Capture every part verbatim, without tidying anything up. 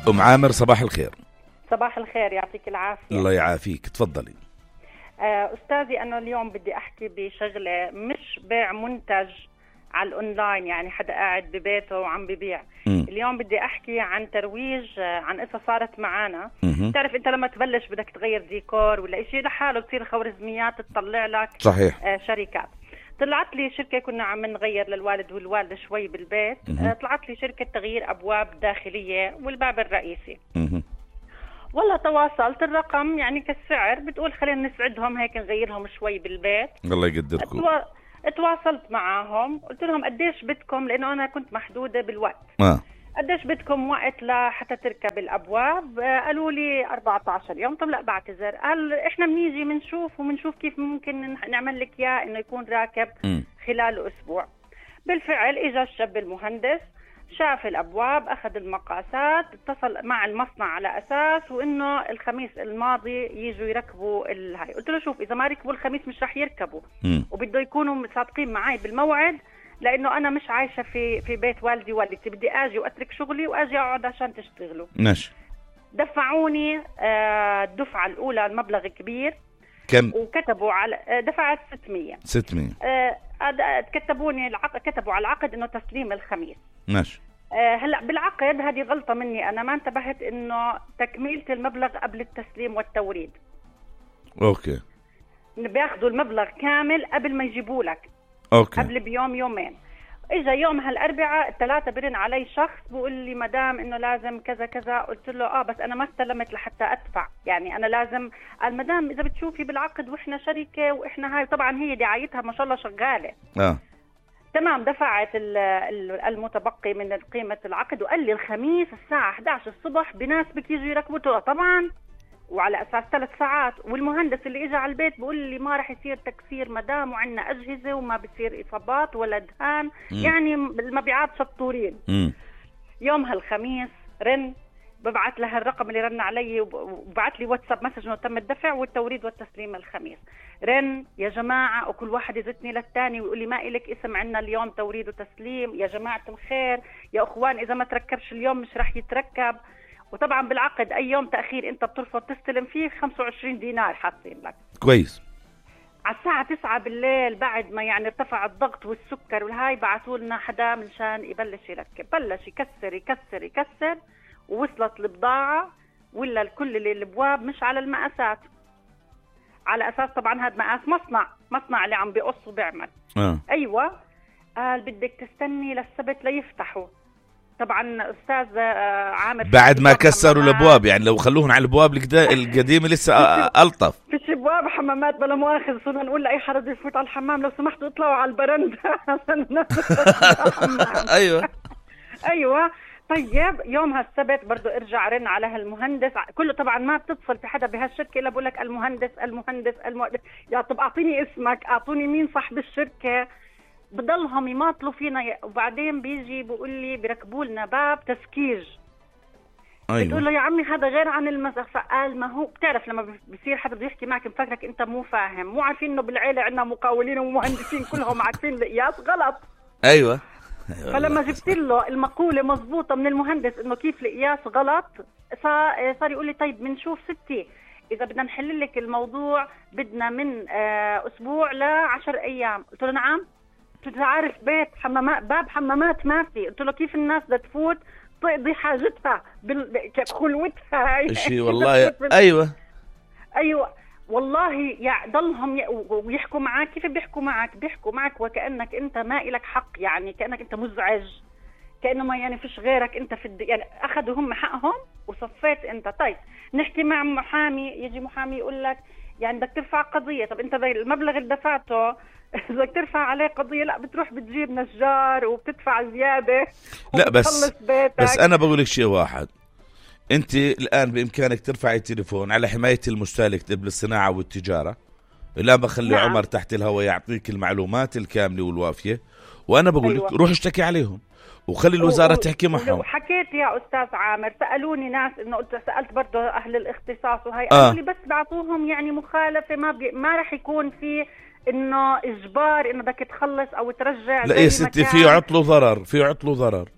أم عامر صباح الخير. صباح الخير، يعطيك العافية. الله يعافيك، تفضلي. آه أستاذي، أنا اليوم بدي أحكي بشغلة، مش بيع منتج على الأونلاين، يعني حدا قاعد ببيته وعم ببيع. م. اليوم بدي أحكي عن ترويج، آه عن قصة صارت معانا. م- تعرف أنت لما تبلش بدك تغير ديكور ولا إشي لحاله تصير خوارزميات تطلع لك صحيح. آه شركات. طلعت لي شركة كنا عم نغير للوالد والوالدة شوي بالبيت. آه طلعت لي شركة تغيير أبواب داخلية والباب الرئيسي. م- والله تواصلت الرقم يعني كالسعر، بتقول خلينا نسعدهم هيك نغيرهم شوي بالبيت. الله يقدركم. أتوا... اتواصلت معاهم، قلت لهم قديش بدكم، لأنه أنا كنت محدودة بالوقت. آه. قديش بدكم وقت لحتى تركب الأبواب؟ قالوا لي أربعة عشر يوم. طب لا بعتذر، قال إحنا بنيجي بنشوف وبنشوف كيف ممكن نعمل لك إياه إنه يكون راكب م. خلال أسبوع. بالفعل إجا الشاب المهندس، شاف الأبواب، أخذ المقاسات، اتصل مع المصنع على أساس وإنه الخميس الماضي يجوا يركبوا الهاي. قلت له شوف، إذا ما ركبوا الخميس مش رح يركبوا، وبده يكونوا صادقين معي بالموعد، لأنه أنا مش عايشة في في بيت والدي ووالدتي، بدي أجي وأترك شغلي وأجي أقعد عشان تشتغلوا. ماشي. دفعوني آه الدفعة الأولى المبلغ كبير. كم؟ وكتبوا على دفعت ستمية. ستمية. آه كتبوني العقد، كتبوا على العقد إنه تسليم الخميس. ماشي. آه هلا بالعقد، هذه غلطة مني أنا، ما انتبهت إنه تكميلة المبلغ قبل التسليم والتوريد. أوكي. بياخذوا المبلغ كامل قبل ما يجيبوا لك. أوكي. قبل بيوم يومين. إجا يوم هالأربعاء الثلاثة برن علي شخص بقول لي مدام إنه لازم كذا كذا. قلت له آه بس أنا ما استلمت لحتى أدفع، يعني أنا لازم. قال مدام إذا بتشوفي بالعقد وإحنا شركة وإحنا هاي، طبعا هي دعايتها ما شاء الله شغالة. آه. تمام. دفعت المتبقي من قيمة العقد، وقال لي الخميس الساعة إحدى عشر الصبح بناسبك يجوا يركبوا. طبعا، وعلى أساس ثلاث ساعات. والمهندس اللي إجا على البيت بقول لي ما رح يصير تكسير مدام، وعندنا أجهزة وما بتصير إصابات ولا دهان. م. يعني المبيعات شطورين. م. يومها الخميس رن، ببعت لها الرقم اللي رن علي، وبعت لي واتساب مسج انه تم الدفع والتوريد والتسليم الخميس. رن يا جماعة، وكل واحد يزتني للثاني ويقول لي ما إلك اسم، عنا اليوم توريد وتسليم يا جماعة الخير، يا أخوان إذا ما تركبش اليوم مش رح يتركب. وطبعا بالعقد أي يوم تأخير أنت بترفض تستلم فيه خمسة وعشرين دينار حاطين لك. كويس. على الساعة تسعة بالليل بعد ما يعني ارتفع الضغط والسكر والهاي، بعثوا لنا حدا منشان يبلش يركب. بلش يكسر يكسر يكسر، ووصلت البضاعة ولا الكل اللي الابواب مش على المقاسات، على اساس طبعا هذا مقاس مصنع مصنع اللي عم بيقص وبيعمل. آه. ايوه. قال بدك تستني للسبت ليفتحوا. طبعا استاذ عامر بعد ما كسروا الابواب، يعني لو خلوهم على الابواب القديمه لسه الطف. فيش ابواب حمامات بلا مؤاخذ، صرنا نقول لاي حدا يفوت على الحمام لو سمحتوا اطلعوا على البرندة. ايوه ايوه. طيب يومها السبت برضو ارجع رن على هالمهندس كله. طبعا ما بتتصل في حدا بهالشركه الا بقول لك المهندس المهندس المهندس. يا طب اعطيني اسمك، اعطوني مين صاحب الشركه. بضلهم يماطلوا فينا، وبعدين بيجي بقول لي بيركبوا لنا باب تسكيج. أيوة. بتقول له يا عمي هذا غير عن المسخ. فقال ما هو بتعرف لما بيصير حدا بده يحكي معك مفكرك انت مو فاهم، مو عارفين انه بالعيله عندنا مقاولين ومهندسين كلهم عارفين القياس غلط. ايوه. أيوة. فلما جبت له المقوله مضبوطه من المهندس انه كيف القياس غلط، صار يقول لي طيب بنشوف ستي، اذا بدنا نحل لك الموضوع بدنا من اسبوع لعشر ايام. قلت له نعم. قلت له عارف بيت حمامات باب حمامات ما في. قلت له كيف الناس بدها تفوت تقضي حاجتها بخلوتها شيء والله. ايوه ايوه والله. يعني ضلهم يحكوا معك كيف بيحكوا معك، بيحكوا معك وكأنك انت ما إلك حق، يعني كأنك انت مزعج، كأنه ما يعني فيش غيرك انت في الد... يعني اخذوا هم حقهم وصفيت انت. طيب نحكي مع محامي، يجي محامي يقول لك يعني بدك ترفع قضية. طب انت المبلغ اللي دفعته بدك ترفع عليه قضية، لا بتروح بتجيب نجار وبتدفع زيادة. لا بس بس انا بقول لك شيء واحد، انت الان بامكانك ترفعي التليفون على حماية المستهلك قبل الصناعة والتجارة. لا بخلي نعم. عمر تحت الهواء يعطيك المعلومات الكاملة والوافية، وانا بقول لك أيوة. روح اشتكي عليهم وخلي الوزارة و... تحكي معهم. وحكيت يا أستاذ عامر، سألوني ناس إنه سألت برضه أهل الاختصاص وهي آه. قالوا لي بس بعطوهم يعني مخالفة، ما بي... ما رح يكون في إنه إجبار إنه بدك تخلص أو ترجع. لا يا ستي في عطل ضرر، في عطل ضرر.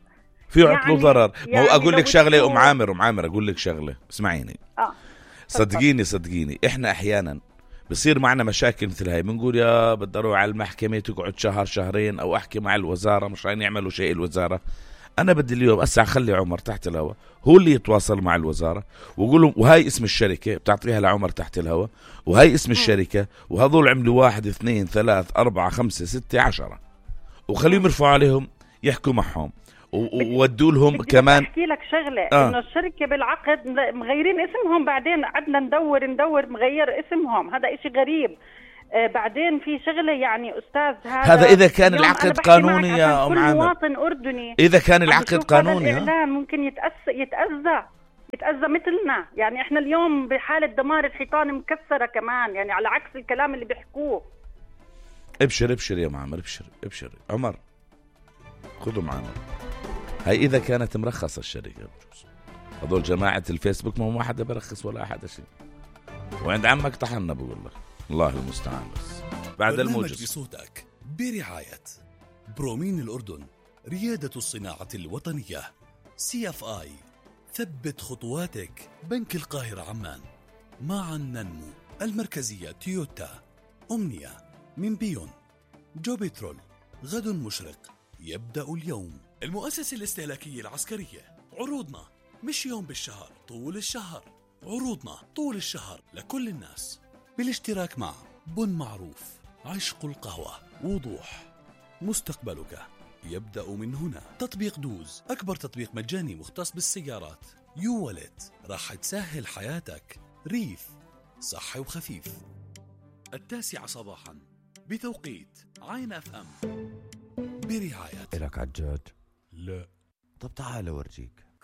في عطله يعني ضرر. ما هو يعني اقول لو لك شغله بتشوف- ام عامر ام عامر اقول لك شغله، اسمعيني. اه صدقيني صدقيني احنا احيانا بصير معنا مشاكل مثل هاي، بنقول يا بدي اروح على المحكمه تقعد شهر شهرين، او احكي مع الوزاره مش رايحين يعملوا شيء الوزاره. انا بدي اليوم اسا خلي عمر تحت الهواء هو اللي يتواصل مع الوزاره ويقول لهم وهاي اسم الشركه بتعطيها لعمر تحت الهواء، وهاي اسم الشركه، وهذول عملوا واحد اثنين ثلاث اربعه خمسه سته عشره، وخليهم يرفعوا عليهم يحكوا معهم وودوا لهم بدي كمان. احكي لك شغله آه. انه الشركه بالعقد مغيرين اسمهم، بعدين قعدنا ندور ندور مغير اسمهم، هذا اشي غريب. آه بعدين في شغله يعني استاذ هذا هذا اذا كان اليوم العقد أنا بحكي قانوني معك يا عشان ام كل عامر، مواطن اردني اذا كان عم العقد بشوف قانوني هذا ها؟ الاعلان ممكن يتأس يتاذى يتاذى مثلنا. يعني احنا اليوم بحاله دمار، الحيطان مكسره كمان، يعني على عكس الكلام اللي بيحكوه. ابشر ابشر يا ام عامر، ابشر ابشر عمر، خذوا معنا. هاي اذا كانت مرخصه الشركه، هذول جماعه الفيسبوك ما حدا برخص ولا حدا شيء، وعند عمك طحنا بقول لك الله المستعان. بس بعد الموجز بصوتك برعاية برومين الأردن، ريادة الصناعة الوطنية، سي اف اي، ثبت خطواتك، بنك القاهرة عمان، معا ننمو، المركزية تويوتا، أمنية من بيون، جوبيترول، غد مشرق يبدأ اليوم، المؤسسة الاستهلاكية العسكرية. عروضنا مش يوم بالشهر، طول الشهر. عروضنا طول الشهر لكل الناس، بالاشتراك مع بن معروف، عشق القهوة، وضوح، مستقبلك يبدأ من هنا. تطبيق دوز، أكبر تطبيق مجاني مختص بالسيارات. يو والت، راح تسهل حياتك. ريف، صحي وخفيف. التاسعة صباحا بتوقيت عين اف ام، برعاية. إلك عجاج؟ لا. طب تعال أورجيك.